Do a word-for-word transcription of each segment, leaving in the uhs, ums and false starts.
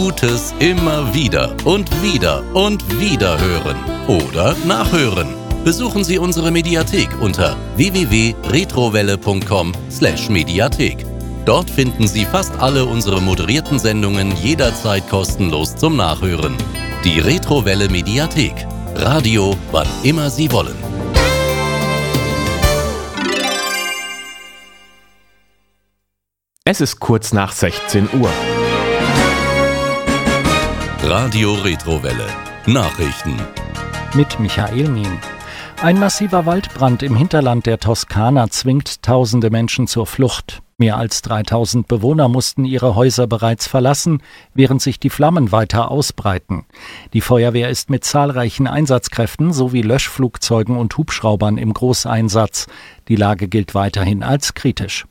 Gutes immer wieder und wieder und wieder hören oder nachhören. Besuchen Sie unsere Mediathek unter w w w punkt retrowelle punkt com slash Mediathek. Dort finden Sie fast alle unsere moderierten Sendungen jederzeit kostenlos zum Nachhören. Die Retrowelle Mediathek. Radio, wann immer Sie wollen. Es ist kurz nach sechzehn Uhr. Radio Retrowelle. Nachrichten. Mit Michael Mien. Ein massiver Waldbrand im Hinterland der Toskana zwingt tausende Menschen zur Flucht. Mehr als dreitausend Bewohner mussten ihre Häuser bereits verlassen, während sich die Flammen weiter ausbreiten. Die Feuerwehr ist mit zahlreichen Einsatzkräften sowie Löschflugzeugen und Hubschraubern im Großeinsatz. Die Lage gilt weiterhin als kritisch.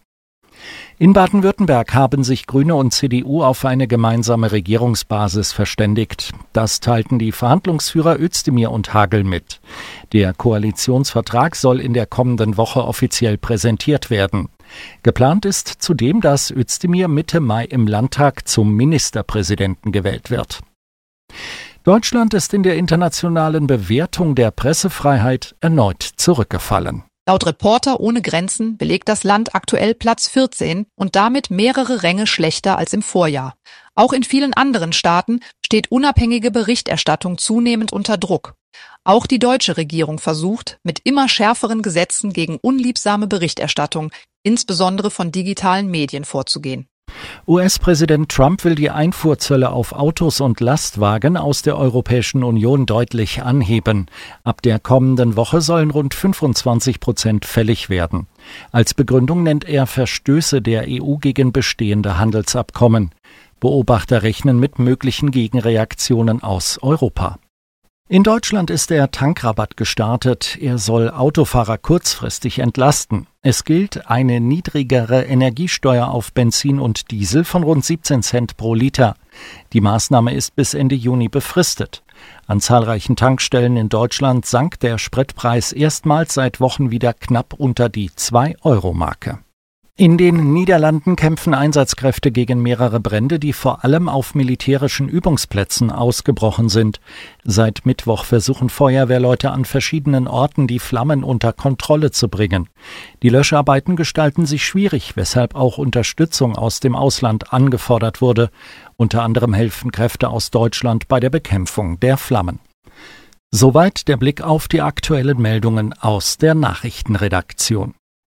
In Baden-Württemberg haben sich Grüne und C D U auf eine gemeinsame Regierungsbasis verständigt. Das teilten die Verhandlungsführer Özdemir und Hagel mit. Der Koalitionsvertrag soll in der kommenden Woche offiziell präsentiert werden. Geplant ist zudem, dass Özdemir Mitte Mai im Landtag zum Ministerpräsidenten gewählt wird. Deutschland ist in der internationalen Bewertung der Pressefreiheit erneut zurückgefallen. Laut Reporter ohne Grenzen belegt das Land aktuell Platz vierzehn und damit mehrere Ränge schlechter als im Vorjahr. Auch in vielen anderen Staaten steht unabhängige Berichterstattung zunehmend unter Druck. Auch die deutsche Regierung versucht, mit immer schärferen Gesetzen gegen unliebsame Berichterstattung, insbesondere von digitalen Medien, vorzugehen. U S-Präsident Trump will die Einfuhrzölle auf Autos und Lastwagen aus der Europäischen Union deutlich anheben. Ab der kommenden Woche sollen rund fünfundzwanzig Prozent fällig werden. Als Begründung nennt er Verstöße der E U gegen bestehende Handelsabkommen. Beobachter rechnen mit möglichen Gegenreaktionen aus Europa. In Deutschland ist der Tankrabatt gestartet. Er soll Autofahrer kurzfristig entlasten. Es gilt eine niedrigere Energiesteuer auf Benzin und Diesel von rund siebzehn Cent pro Liter. Die Maßnahme ist bis Ende Juni befristet. An zahlreichen Tankstellen in Deutschland sank der Spritpreis erstmals seit Wochen wieder knapp unter die zwei Euro Marke. In den Niederlanden kämpfen Einsatzkräfte gegen mehrere Brände, die vor allem auf militärischen Übungsplätzen ausgebrochen sind. Seit Mittwoch versuchen Feuerwehrleute an verschiedenen Orten, die Flammen unter Kontrolle zu bringen. Die Löscharbeiten gestalten sich schwierig, weshalb auch Unterstützung aus dem Ausland angefordert wurde. Unter anderem helfen Kräfte aus Deutschland bei der Bekämpfung der Flammen. Soweit der Blick auf die aktuellen Meldungen aus der Nachrichtenredaktion.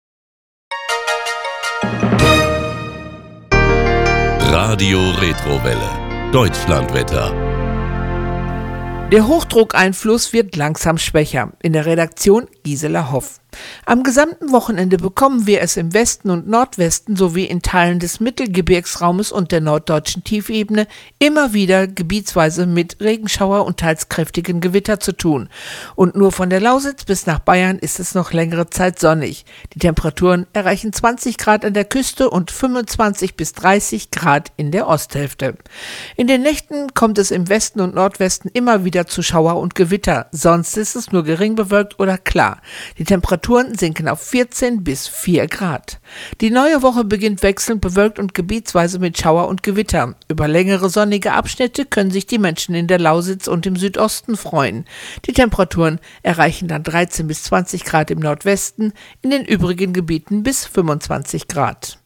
Radio Retrowelle. Deutschlandwetter. Der Hochdruckeinfluss wird langsam schwächer. In der Redaktion Gisela Hoff. Am gesamten Wochenende bekommen wir es im Westen und Nordwesten sowie in Teilen des Mittelgebirgsraumes und der norddeutschen Tiefebene immer wieder gebietsweise mit Regenschauer und teils kräftigen Gewitter zu tun. Und nur von der Lausitz bis nach Bayern ist es noch längere Zeit sonnig. Die Temperaturen erreichen zwanzig Grad an der Küste und fünfundzwanzig bis dreißig Grad in der Osthälfte. In den Nächten kommt es im Westen und Nordwesten immer wieder zu Schauer und Gewitter. Sonst ist es nur gering bewölkt oder klar. Die Temperaturen sinken auf vierzehn bis vier Grad. Die neue Woche beginnt wechselnd bewölkt und gebietsweise mit Schauer und Gewitter. Über längere sonnige Abschnitte können sich die Menschen in der Lausitz und im Südosten freuen. Die Temperaturen erreichen dann dreizehn bis zwanzig Grad im Nordwesten, in den übrigen Gebieten bis fünfundzwanzig Grad.